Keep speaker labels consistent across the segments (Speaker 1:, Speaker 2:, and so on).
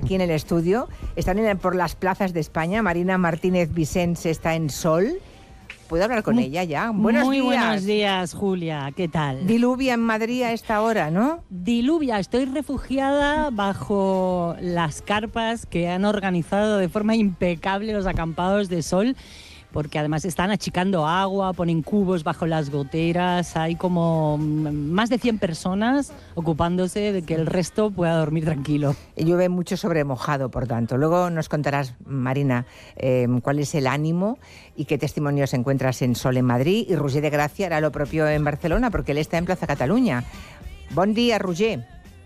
Speaker 1: aquí en el estudio. Están por las plazas de España. Marina Martínez Vicens está en Sol. ¿Puedo hablar con ella ya? Buenos días.
Speaker 2: Buenos días, Julia. ¿Qué tal?
Speaker 1: Diluvia en Madrid a esta hora, ¿no?
Speaker 2: Diluvia. Estoy refugiada bajo las carpas que han organizado de forma impecable los acampados de Sol, porque además están achicando agua, ponen cubos bajo las goteras, hay como más de 100 personas ocupándose de que el resto pueda dormir tranquilo.
Speaker 1: Llueve mucho sobre mojado, por tanto. Luego nos contarás, Marina, cuál es el ánimo y qué testimonios encuentras en Sol en Madrid. Y Roger de Gracia hará lo propio en Barcelona, porque él está en Plaza Cataluña. Buen día, Roger.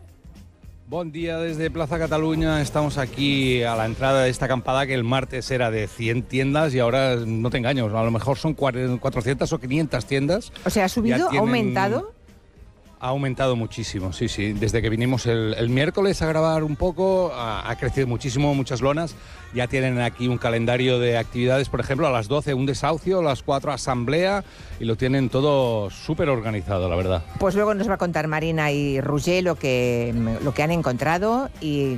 Speaker 3: Buen día desde Plaza Cataluña. Estamos aquí a la entrada de esta acampada que el martes era de 100 tiendas y ahora, no te engaño, a lo mejor son 400 o 500 tiendas.
Speaker 1: O sea, ¿ha subido? ¿Ha aumentado?
Speaker 3: Ha aumentado muchísimo, sí. Desde que vinimos el miércoles a grabar un poco, ha crecido muchísimo, muchas lonas. Ya tienen aquí un calendario de actividades, por ejemplo, a las 12 un desahucio, a las 4 asamblea, y lo tienen todo súper organizado, la verdad.
Speaker 1: Pues luego nos va a contar Marina y Roger lo que han encontrado y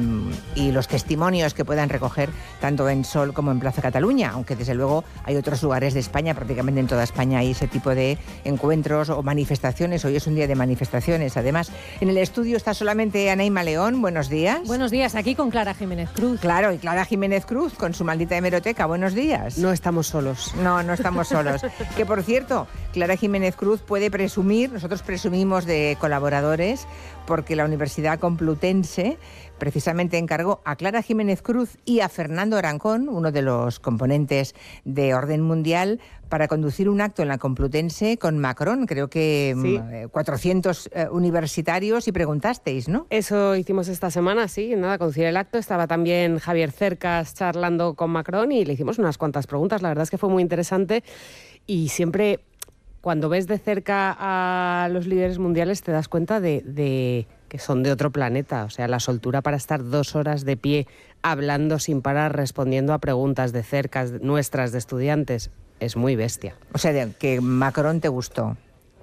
Speaker 1: los testimonios que puedan recoger tanto en Sol como en Plaza Cataluña, aunque desde luego hay otros lugares de España, prácticamente en toda España hay ese tipo de encuentros o manifestaciones. Hoy es un día de manifestaciones. Además, en el estudio está solamente Anaíma León. Buenos días.
Speaker 4: Buenos días, aquí con Clara Jiménez Cruz.
Speaker 1: Claro, y Clara Jiménez Cruz con su maldita hemeroteca. Buenos días.
Speaker 5: No estamos solos.
Speaker 1: No estamos solos. Que por cierto, Clara Jiménez Cruz puede presumir, nosotros presumimos de colaboradores, porque la Universidad Complutense precisamente encargó a Clara Jiménez Cruz y a Fernando Arancón, uno de los componentes de Orden Mundial, para conducir un acto en la Complutense con Macron. Creo que sí. 400 universitarios, y preguntasteis, ¿no?
Speaker 5: Eso hicimos esta semana, sí. Nada, conducir el acto. Estaba también Javier Cercas charlando con Macron y le hicimos unas cuantas preguntas. La verdad es que fue muy interesante y siempre, cuando ves de cerca a los líderes mundiales, te das cuenta de que son de otro planeta. O sea, la soltura para estar 2 horas de pie hablando sin parar, respondiendo a preguntas de cerca nuestras, de estudiantes, es muy bestia.
Speaker 1: O sea, que Macron te gustó.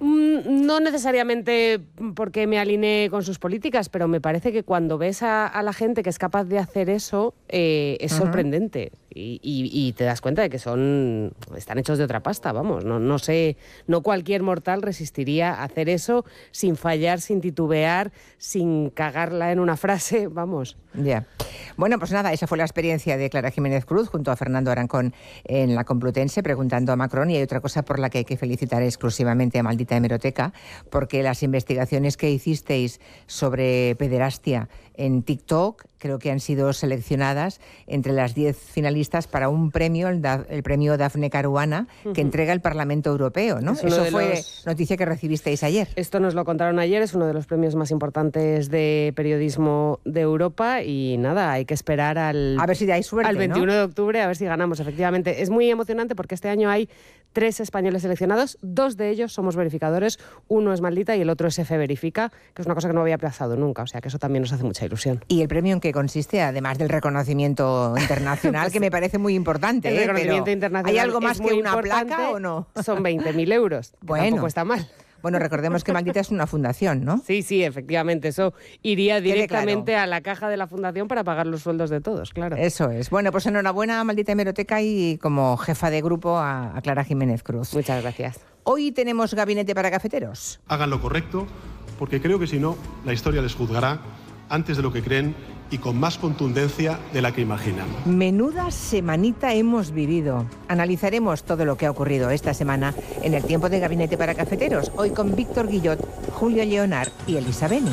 Speaker 5: No necesariamente porque me alinee con sus políticas, pero me parece que cuando ves a la gente que es capaz de hacer eso, es sorprendente. Y te das cuenta de que están hechos de otra pasta, vamos. No sé, no cualquier mortal resistiría a hacer eso sin fallar, sin titubear, sin cagarla en una frase, vamos.
Speaker 1: Ya. Bueno, pues nada, esa fue la experiencia de Clara Jiménez Cruz junto a Fernando Arancón en la Complutense, preguntando a Macron. Y hay otra cosa por la que hay que felicitar exclusivamente a Maldita Hemeroteca, porque las investigaciones que hicisteis sobre pederastia en TikTok creo que han sido seleccionadas entre las 10 finalistas para un premio, el premio Dafne Caruana, que entrega el Parlamento Europeo, ¿no? Eso fue noticia que recibisteis ayer.
Speaker 5: Esto nos lo contaron ayer, es uno de los premios más importantes de periodismo de Europa y nada, hay que esperar a
Speaker 1: ver si hay suerte,
Speaker 5: al 21
Speaker 1: ¿no?
Speaker 5: de octubre a ver si ganamos, efectivamente. Es muy emocionante porque este año hay 3 españoles seleccionados, 2 de ellos somos verificadores, uno es Maldita y el otro es F Verifica, que es una cosa que no había pasado nunca, o sea que eso también nos hace mucha ilusión.
Speaker 1: ¿Y el premio en qué consiste, además del reconocimiento internacional, pues, que me parece muy importante?
Speaker 5: El reconocimiento internacional.
Speaker 1: ¿Hay algo más que una placa o no?
Speaker 5: Son 20.000 euros,
Speaker 1: bueno,
Speaker 5: tampoco está mal.
Speaker 1: Bueno, recordemos que Maldita es una fundación, ¿no?
Speaker 5: Sí, efectivamente. Eso iría directamente a la caja de la fundación para pagar los sueldos de todos, claro.
Speaker 1: Eso es. Bueno, pues enhorabuena a Maldita Hemeroteca y como jefa de grupo a Clara Jiménez Cruz.
Speaker 5: Muchas gracias.
Speaker 1: Hoy tenemos gabinete para cafeteros.
Speaker 6: Hagan lo correcto, porque creo que si no, la historia les juzgará antes de lo que creen y con más contundencia de la que imaginan.
Speaker 1: Menuda semanita hemos vivido. Analizaremos todo lo que ha ocurrido esta semana en el tiempo de Gabinete para Cafeteros. Hoy con Víctor Guillot, Julio Leonard y Elisa Beni.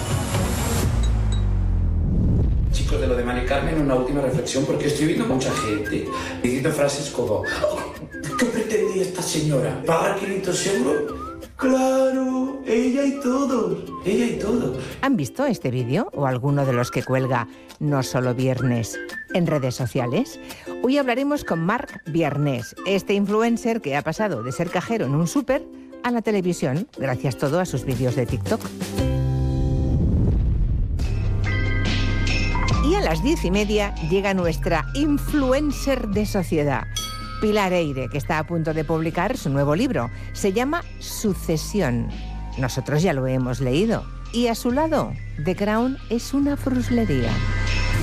Speaker 7: Chicos, de lo de Mari Carmen, una última reflexión, porque estoy viendo mucha gente diciendo frases como ¿qué pretendía esta señora? ¿Pagar 500 euros? ¡Claro! ¡Ella y todos! ¡Ella y todos!
Speaker 1: ¿Han visto este vídeo o alguno de los que cuelga No Solo Viernes en redes sociales? Hoy hablaremos con Marc Viernes, este influencer que ha pasado de ser cajero en un súper a la televisión, gracias todo a sus vídeos de TikTok. Y a las 10:30 llega nuestra influencer de sociedad, Pilar Eire, que está a punto de publicar su nuevo libro. Se llama Sucesión. Nosotros ya lo hemos leído. Y a su lado, The Crown es una fruslería.